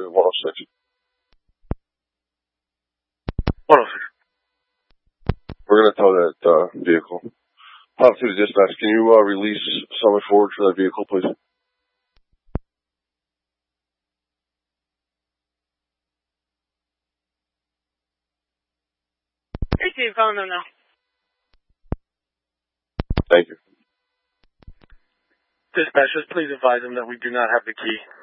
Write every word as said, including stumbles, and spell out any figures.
one oh six. one oh six. We're going to tow that uh, vehicle. Pop to the dispatch. Can you uh, release someone forward for that vehicle, please? Hey, Steve, calling them now. Thank you. Dispatchers, please advise them that we do not have the key.